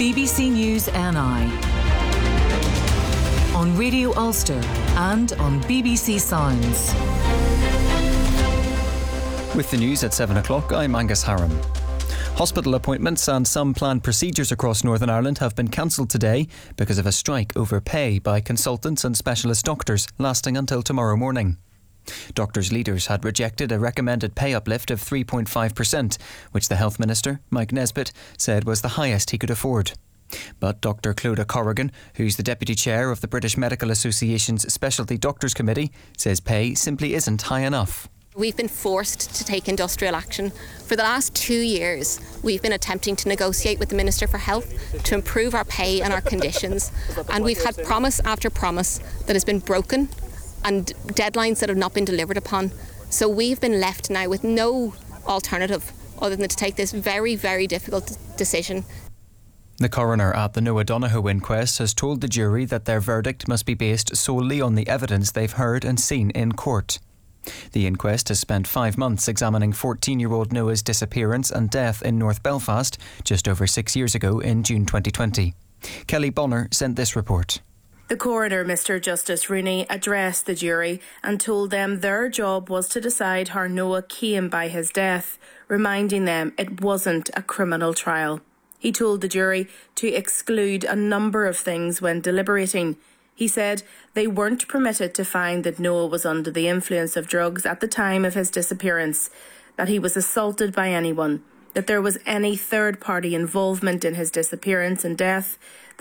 BBC News NI on Radio Ulster and on BBC Sounds. With the news at 7 o'clock, I'm Angus Haram. Hospital appointments and some planned procedures across Northern Ireland have been cancelled today because of a strike over pay by consultants and specialist doctors lasting until tomorrow morning. Doctors' leaders had rejected a recommended pay uplift of 3.5%, which the Health Minister, Mike Nesbitt, said was the highest he could afford. But Dr Clodagh Corrigan, who's the Deputy Chair of the British Medical Association's Specialty Doctors Committee, says pay simply isn't high enough. We've been forced to take industrial action. For the last 2 years, we've been attempting to negotiate with the Minister for Health to improve our pay and our conditions. And we've had promise after promise that has been broken and deadlines that have not been delivered upon. So we've been left now with no alternative other than to take this very, very difficult decision. The coroner at the Noah Donoghue inquest has told the jury that their verdict must be based solely on the evidence they've heard and seen in court. The inquest has spent 5 months examining 14-year-old Noah's disappearance and death in North Belfast just over 6 years ago in June 2020. Kelly Bonner sent this report. The coroner, Mr Justice Rooney, addressed the jury and told them their job was to decide how Noah came by his death, reminding them it wasn't a criminal trial. He told the jury to exclude a number of things when deliberating. He said they weren't permitted to find that Noah was under the influence of drugs at the time of his disappearance, that he was assaulted by anyone, that there was any third-party involvement in his disappearance and death,